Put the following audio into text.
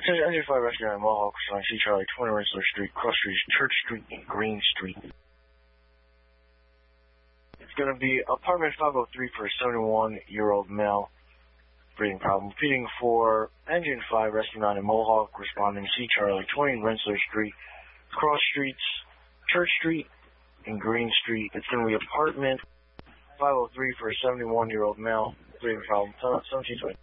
Attention, Engine 5 Rescue 9 Mohawk, Line C Charlie, 20 Rensselaer Street, Cross Street, Church Street, and Green Street. It's going to be apartment 503 for a 71-year-old male. Breathing problem. Feeding for Engine 5 Rescue 9 in Mohawk, responding C Charlie, 20 Rensselaer Street, Cross Streets, Church Street, and Green Street. It's going to be apartment 503 for a 71-year-old male. Breathing problem. 1720.